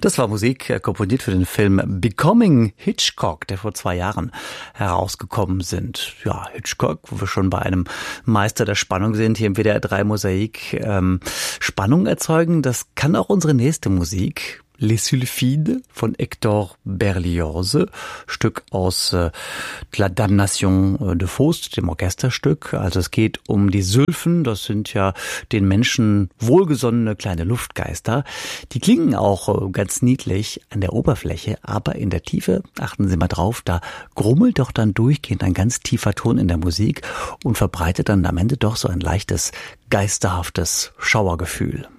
Das war Musik komponiert für den Film Becoming Hitchcock, der vor 2 Jahren herausgekommen sind. Ja, Hitchcock, wo wir schon bei einem Meister der Spannung sind, hier im WDR 3 Mosaik. Spannung erzeugen, das kann auch unsere nächste Musik. Les Sylphides von Hector Berlioz, Stück aus La Damnation de Faust, dem Orchesterstück. Also es geht um die Sylphen, das sind ja den Menschen wohlgesonnene kleine Luftgeister. Die klingen auch ganz niedlich an der Oberfläche, aber in der Tiefe, achten Sie mal drauf, da grummelt doch dann durchgehend ein ganz tiefer Ton in der Musik und verbreitet dann am Ende doch so ein leichtes, geisterhaftes Schauergefühl.